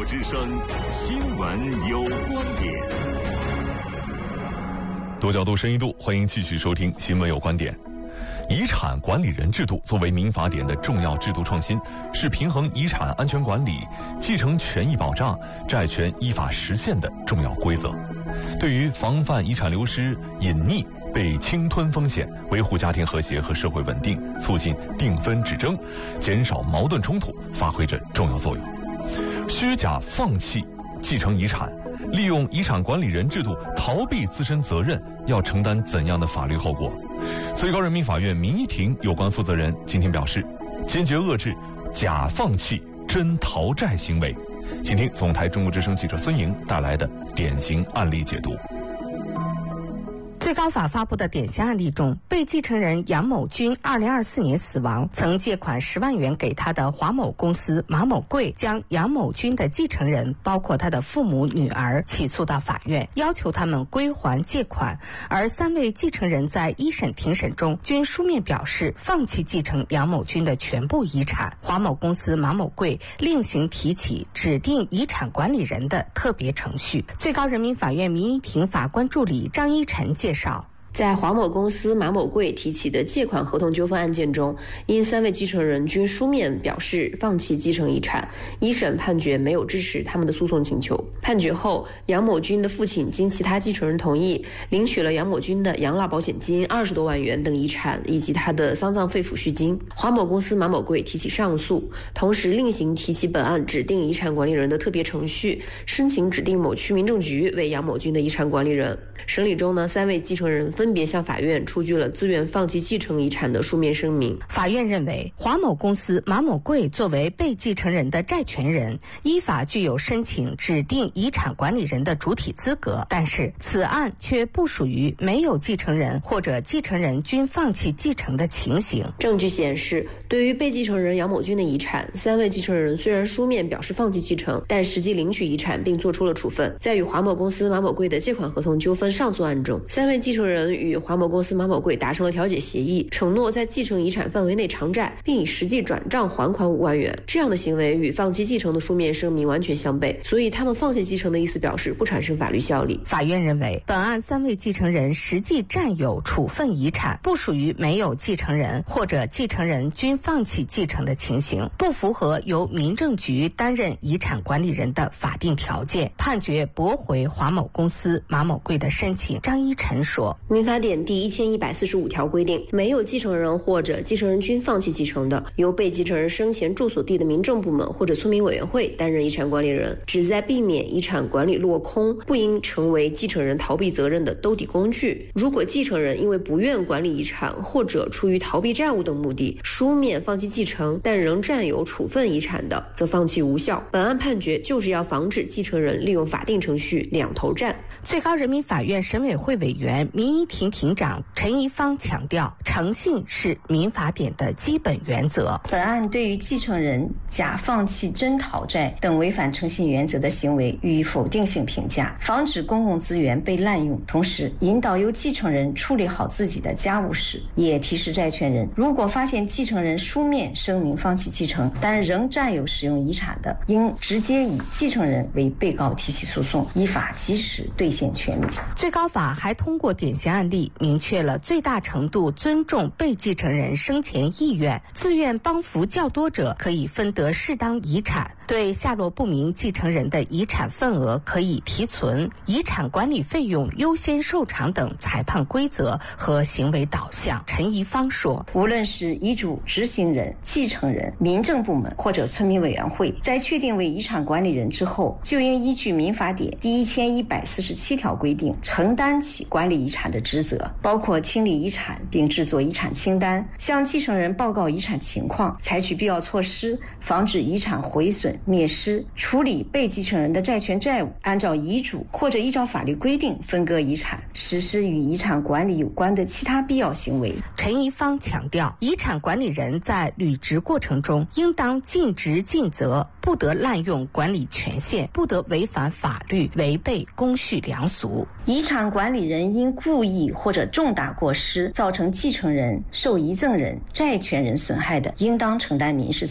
之声新闻有观点， 多角度、深一度，欢迎继续收听新闻有观点。遗产管理人制度作为民法典的重要制度创新，是平衡遗产安全管理、继承权益保障、债权依法实现的重要规则。对于防范遗产流失、隐匿、被侵吞风险，维护家庭和谐和社会稳定，促进定分止争，减少矛盾冲突，发挥着重要作用。虚假放弃继承遗产，利用遗产管理人制度逃避自身责任，要承担怎样的法律后果？最高人民法院民一庭有关负责人今天表示，坚决遏制假放弃、真逃债行为。请听总台中国之声记者孙莹带来的典型案例解读。 最高法发布的典型案例中，被继承人杨某军2024年死亡，曾借款10万元给他的华某公司马某贵，将杨某军的继承人包括他的父母、女儿起诉到法院，要求他们归还借款。而3位继承人在一审庭审中均书面表示放弃继承杨某军的全部遗产。华某公司马某贵另行提起指定遗产管理人的特别程序。最高人民法院民一庭法官助理张一晨介绍， 在华某公司马某贵提起的借款合同纠纷案件中，因3位继承人均书面表示放弃继承遗产，一审判决没有支持他们的诉讼请求。判决后，杨某军的父亲经其他继承人同意，领取了杨某军的养老保险金20多万元等遗产，以及他的丧葬费抚恤金。华某公司马某贵提起上诉，同时另行提起本案指定遗产管理人的特别程序，申请指定某区民政局为杨某军的遗产管理人。审理中呢，3位继承人分别向法院出具了自愿放弃继承遗产的书面声明。 法院认为，华某公司马某贵作为被继承人的债权人，依法具有申请指定遗产管理人的主体资格，但是此案却不属于没有继承人或者继承人均放弃继承的情形。 证据显示，对于被继承人杨某军的遗产，3位继承人虽然书面表示放弃继承，但实际领取遗产并作出了处分。在与华某公司马某贵的借款合同纠纷上诉案中，3位继承人与华某公司马某贵达成了调解协议，承诺在继承遗产范围内偿债，并以实际转账还款5万元。这样的行为与放弃继承的书面声明完全相悖，所以他们放弃继承的意思表示不产生法律效力。 法院认为，本案3位继承人实际占有处分遗产，不属于没有继承人或者继承人均放弃继承的情形，不符合由民政局担任遗产管理人的法定条件，判决驳回华某公司马某贵的申请。张一晨说， 民法典第1145条规定，没有继承人或者继承人均放弃继承的，由被继承人生前住所地的民政部门或者村民委员会担任遗产管理人，旨在避免遗产管理落空，不应成为继承人逃避责任的兜底工具。如果继承人因为不愿管理遗产或者出于逃避债务等目的，书面放弃继承，但仍占有处分遗产的，则放弃无效。本案判决就是要防止继承人利用法定程序两头占。 最高人民法院审委会委员、民一庭庭长陈一芳强调，诚信是民法典的基本原则。 本案对于继承人假放弃、真讨债等违反诚信原则的行为予以否定性评价，防止公共资源被滥用，同时引导由继承人处理好自己的家务事。也提示债权人，如果发现继承人书面声明放弃继承，但仍占有使用遗产的，应直接以继承人为被告提起诉讼，依法及时兑现权利。 最高法还通过典型案例，明确了最大程度尊重被继承人生前意愿，自愿帮扶较多者可以分得适当遗产，对下落不明继承人的遗产份额可以提存，遗产管理费用优先受偿等裁判规则和行为导向。陈一芳说， 无论是遗嘱执行人、继承人、民政部门或者村民委员会，在确定为遗产管理人之后，就应依据民法典第1147条规定，承担起管理遗产的职责，包括清理遗产并制作遗产清单，向继承人报告遗产情况，采取必要措施，防止遗产毁损、灭失，处理被继承人的债权债务，按照遗嘱或者依照法律规定分割遗产，实施与遗产管理有关的其他必要行为。 陈一芳强调，遗产管理人在履职过程中应当尽职尽责，不得滥用管理权限，不得违反法律，违背公序良俗。 遗产管理人因故意或者重大过失造成继承人、受遗赠人、债权人损害的，应当承担民事